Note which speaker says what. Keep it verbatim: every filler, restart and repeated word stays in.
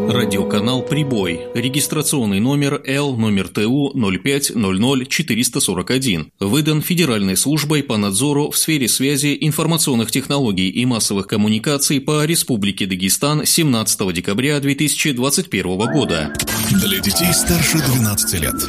Speaker 1: Радиоканал «Прибой». Регистрационный номер Л номер Т У ноль пять ноль ноль четыреста сорок один. Выдан Федеральной службой по надзору в сфере связи, информационных технологий и массовых коммуникаций по Республике Дагестан семнадцатого декабря две тысячи двадцать первого года.
Speaker 2: Для детей старше двенадцати лет.